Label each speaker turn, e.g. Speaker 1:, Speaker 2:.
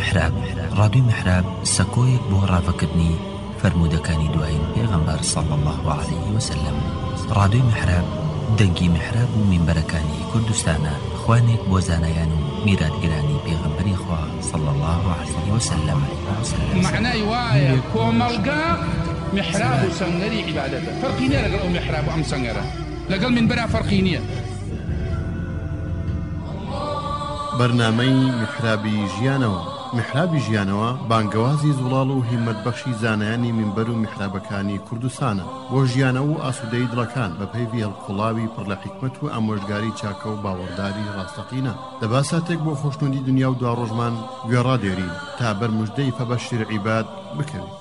Speaker 1: محراب ڕادیۆی محراب سەکۆیەک بۆ ڕاوەکردنی فرمودەکانی دوایین پێغەمبەر صلی الله عليه وسلم. ڕادیۆی محراب دەنگی محراب و مینبەرەکانی کوردستانە، خوانێک بۆ زانایان و میراتگرانی پێغەمبەری خوا صلی الله عليه وسلم.
Speaker 2: معنای وایە کۆمەڵگا محراب و سەنگەری عیبادەتە، فەرقی نییە لەگەڵ ئەو محراب و ئەم سەنگەرە، لەگەڵ مینبەرە فەرقی نییە.
Speaker 3: بەرنامەی محرابی ژیانەوە. محرابی ژیانەوە بانگەوازی زوڵاڵ و هیمەتبەخشی زانایانی مینبەر و محرابەکانی کوردستانە بۆ ژیانەوە و ئاسوودەی دڵەکان بە پەیوی هەڵقوڵاوی پڕ لە حیکمەت و ئامۆژگاری چاکە و باوەڕداری ڕاستەقینە. دەبا ساتێک بۆ خۆشنودی دنیا و دوا ڕۆژمان گوێڕادێرین تا بەرموژدەی فەبەشیر عیباد بکەوین.